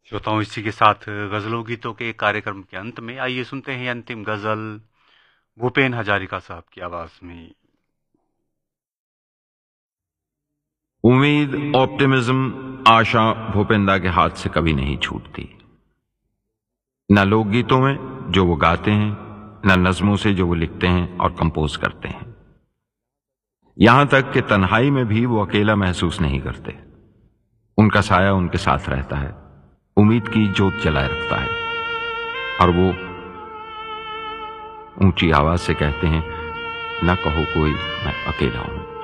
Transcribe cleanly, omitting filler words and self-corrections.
श्रोताओं, इसी के साथ गजलों गीतों के कार्यक्रम के अंत में आइए सुनते हैं अंतिम गजल भूपेन हजारिका साहब की आवाज में। उम्मीद, ऑप्टिमिज्म, आशा भूपेंदा के हाथ से कभी नहीं छूटती। न लोकगीतों में जो वो गाते हैं, न नज्मों से जो वो लिखते हैं और कंपोज करते हैं। यहां तक कि तन्हाई में भी वो अकेला महसूस नहीं करते। उनका साया उनके साथ रहता है, उम्मीद की जोत जलाए रखता है, और वो ऊंची आवाज से कहते हैं, न कहो कोई मैं अकेला हूं।